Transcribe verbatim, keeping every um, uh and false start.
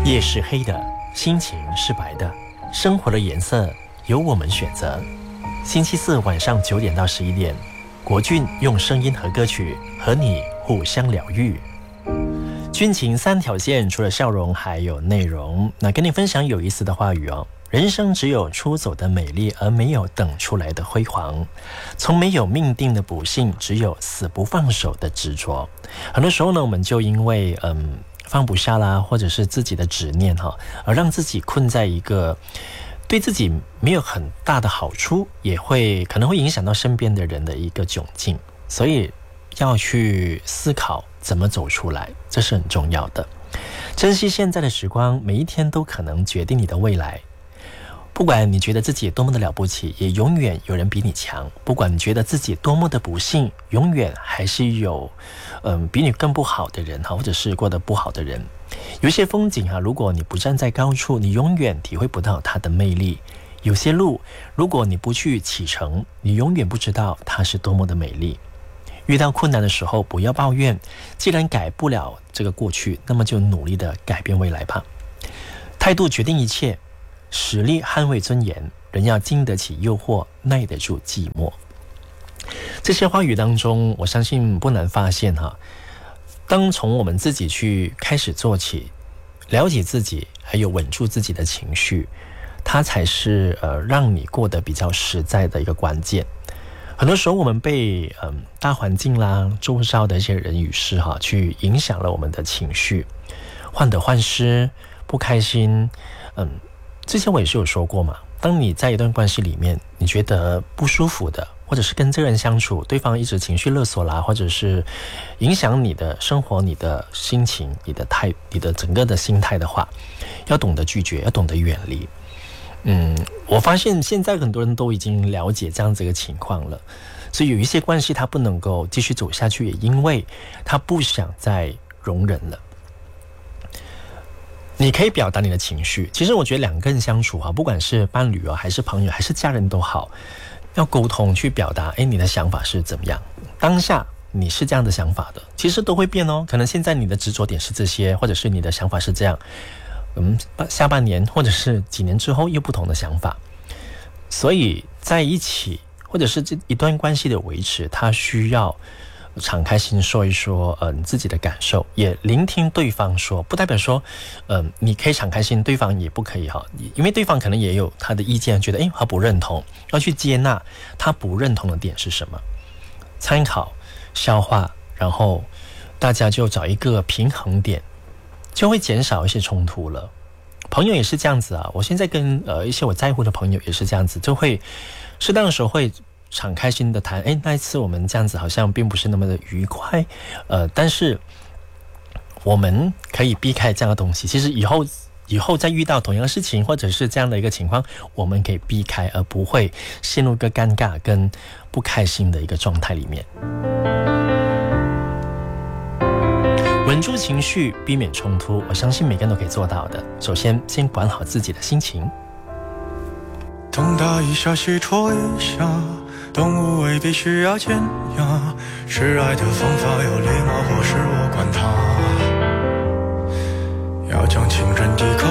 夜是黑的，心情是白的，生活的颜色由我们选择。星期四晚上九点到十一点，国俊用声音和歌曲和你互相疗愈。军情三条线，除了笑容还有内容。那跟你分享有意思的话语哦。人生只有出走的美丽，而没有等出来的辉煌。从没有命定的不幸，只有死不放手的执着。很多时候呢，我们就因为嗯放不下啦，或者是自己的执念哈，而让自己困在一个对自己没有很大的好处，也会可能会影响到身边的人的一个窘境。所以要去思考怎么走出来，这是很重要的。珍惜现在的时光，每一天都可能决定你的未来。不管你觉得自己多么的了不起，也永远有人比你强。不管你觉得自己多么的不幸，永远还是有嗯比你更不好的人哈，或者是过得不好的人。有些风景哈，如果你不站在高处，你永远体会不到它的魅力。有些路，如果你不去启程，你永远不知道它是多么的美丽。遇到困难的时候，不要抱怨，既然改不了这个过去，那么就努力的改变未来吧。态度决定一切，实力捍卫尊严，人要经得起诱惑，耐得住寂寞。这些话语当中，我相信不难发现哈，当从我们自己去开始做起，了解自己，还有稳住自己的情绪，它才是呃让你过得比较实在的一个关键。很多时候我们被嗯大环境啦、周遭的一些人与事哈，去影响了我们的情绪，患得患失、不开心，嗯。之前我也是有说过嘛，当你在一段关系里面，你觉得不舒服的，或者是跟这个人相处，对方一直情绪勒索啦，或者是影响你的生活、你的心情、你的态、你的整个的心态的话，要懂得拒绝，要懂得远离。嗯，我发现现在很多人都已经了解这样子一个情况了，所以有一些关系他不能够继续走下去，也因为他不想再容忍了。你可以表达你的情绪，其实我觉得两个人相处啊，不管是伴侣啊，还是朋友，还是家人都好，要沟通去表达，诶，你的想法是怎么样？当下你是这样的想法的，其实都会变哦。可能现在你的执着点是这些，或者是你的想法是这样，嗯，下半年或者是几年之后又不同的想法。所以在一起，或者是这一段关系的维持，它需要敞开心说一说呃你自己的感受，也聆听对方说，不代表说呃你可以敞开心，对方也不可以哈，因为对方可能也有他的意见，觉得诶他不认同，要去接纳他不认同的点是什么，参考消化，然后大家就找一个平衡点，就会减少一些冲突了。朋友也是这样子啊，我现在跟呃一些我在乎的朋友也是这样子，就会适当的时候会敞开心的谈，诶，那一次我们这样子好像并不是那么的愉快，呃，但是我们可以避开这样的东西。其实以后以后再遇到同样的事情，或者是这样的一个情况，我们可以避开，而不会陷入一个尴尬跟不开心的一个状态里面。稳住情绪，避免冲突，我相信每个人都可以做到的。首先，先管好自己的心情。 东打一下西戳一下，动物未必需要尖牙，示爱的方法有礼貌或是我管它，要将情人抵靠